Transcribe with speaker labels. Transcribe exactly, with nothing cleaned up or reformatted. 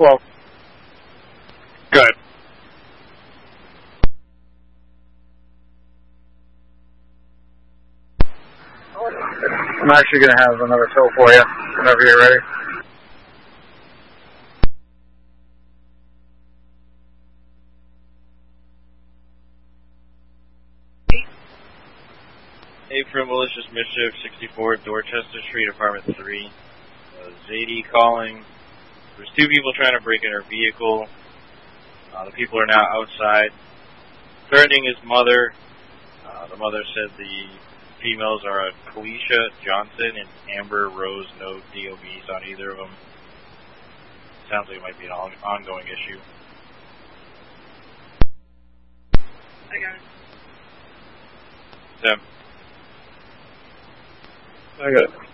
Speaker 1: twelve.
Speaker 2: Good.
Speaker 1: I'm actually going to have another tow for you whenever you're ready.
Speaker 3: Hey, for Malicious Mischief, sixty-four Dorchester Street, apartment three. Uh, Zadie calling. There's two people trying to break in her vehicle. Uh, the people are now outside, threatening his mother. Uh, the mother said the females are uh, Kalisha Johnson and Amber Rose, no D O Bs on either of them. Sounds like it might be an on- ongoing issue.
Speaker 4: I got it.
Speaker 3: Tim.
Speaker 1: I got it.